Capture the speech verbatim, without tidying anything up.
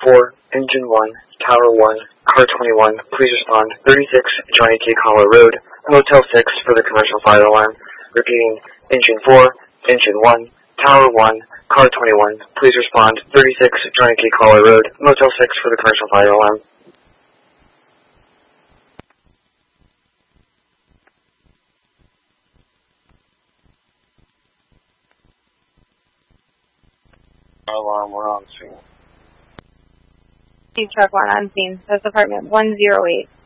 four, Engine one, Tower one, Car twenty-one, please respond. thirty-six, Johnny K. Collar Road, Motel six for the commercial fire alarm. Repeating, Engine four, Engine one, Tower one, Car twenty-one, please respond. thirty-six, Johnny K. Collar Road, Motel six for the commercial fire alarm. Alarm, we're on scene. Truck one on scene. That's apartment one oh eight.